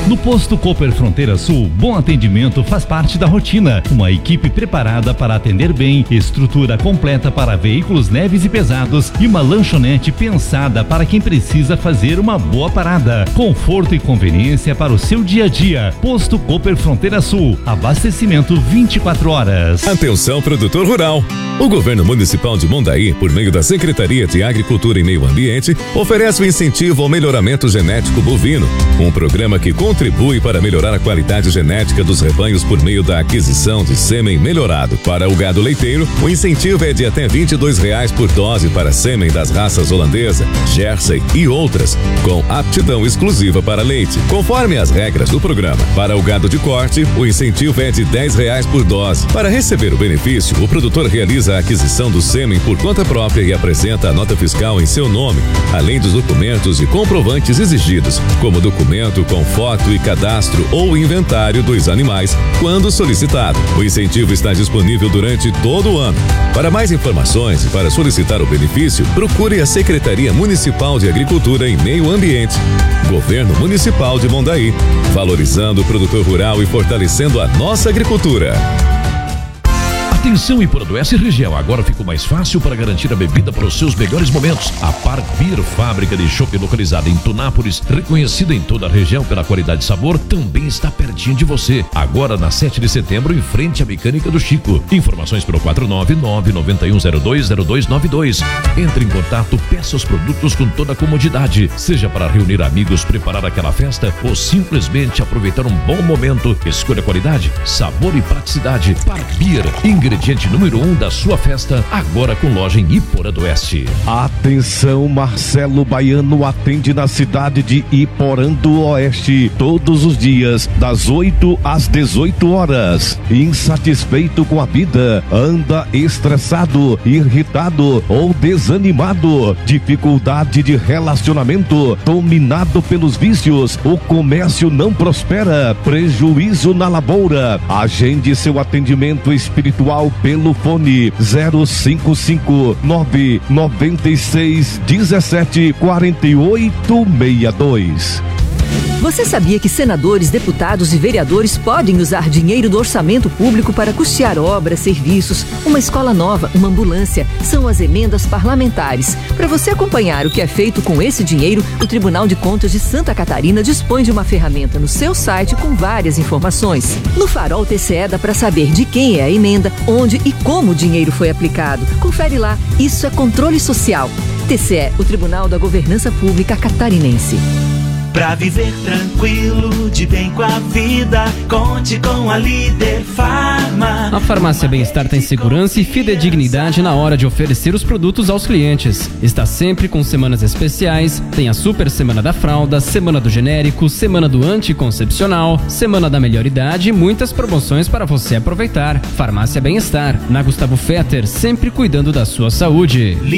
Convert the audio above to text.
No posto Cooper Fronteira Sul, bom atendimento faz parte da rotina. Uma equipe preparada para atender bem, estrutura completa para veículos leves e pesados e uma lanchonete pensada para quem precisa fazer uma boa parada. Conforto e conveniência para o seu dia a dia. Posto Cooper Fronteira Sul, abastecimento 24 horas. Atenção, produtor rural. O governo municipal de Mondaí, por meio da Secretaria de Agricultura e Meio Ambiente, oferece o incentivo ao melhoramento genético bovino, um programa que contribui para melhorar a qualidade genética dos rebanhos por meio da aquisição de sêmen melhorado. Para o gado leiteiro, o incentivo é de até R$ 22,00 por dose para sêmen das raças holandesa, Jersey e outras, com aptidão exclusiva para leite, conforme as regras do programa. Para o gado de corte, o incentivo é de R$ 10,00 por dose. Para receber o benefício, o produtor realiza a aquisição do sêmen por conta própria e apresenta a nota fiscal em seu nome, além dos documentos e comprovantes exigidos, como documento com foto e cadastro ou inventário dos animais, quando solicitado. O incentivo está disponível durante todo o ano. Para mais informações e para solicitar o benefício, procure a Secretaria Municipal de Agricultura e Meio Ambiente. Governo Municipal de Mondaí, valorizando o produtor rural e fortalecendo a nossa agricultura. Atenção, Iporanduense e região, agora ficou mais fácil para garantir a bebida para os seus melhores momentos. A Park Beer, fábrica de chopp localizada em Tunápolis, reconhecida em toda a região pela qualidade e sabor, também está pertinho de você. Agora na 7 de setembro, em frente à Mecânica do Chico. Informações pelo 499-9102-0292. Entre em contato, peça os produtos com toda a comodidade, seja para reunir amigos, preparar aquela festa ou simplesmente aproveitar um bom momento. Escolha qualidade, sabor e praticidade. Park Beer, ingrediente número 1 da sua festa, agora com loja em Iporanduense. Atenção, Marcelo Baiano atende na cidade de Iporanduoeste todos os dias, das 8 às 18 horas. Insatisfeito com a vida, anda estressado, irritado ou desanimado, dificuldade de relacionamento, dominado pelos vícios, o comércio não prospera, prejuízo na lavoura. Agende seu atendimento espiritual pelo fone 055 996 17 48 62. Você sabia que senadores, deputados e vereadores podem usar dinheiro do orçamento público para custear obras, serviços, uma escola nova, uma ambulância? São as emendas parlamentares. Para você acompanhar o que é feito com esse dinheiro, o Tribunal de Contas de Santa Catarina dispõe de uma ferramenta no seu site com várias informações. No Farol TCE dá para saber de quem é a emenda, onde e como o dinheiro foi aplicado. Confere lá, isso é controle social. TCE, o Tribunal da Governança Pública Catarinense. Pra viver tranquilo, de bem com a vida, conte com a Líder Farma. A Farmácia Bem-Estar tem segurança e fidedignidade na hora de oferecer os produtos aos clientes. Está sempre com semanas especiais, tem a Super Semana da Fralda, Semana do Genérico, Semana do Anticoncepcional, Semana da Melhor Idade e muitas promoções para você aproveitar. Farmácia Bem-Estar, na Gustavo Fetter, sempre cuidando da sua saúde.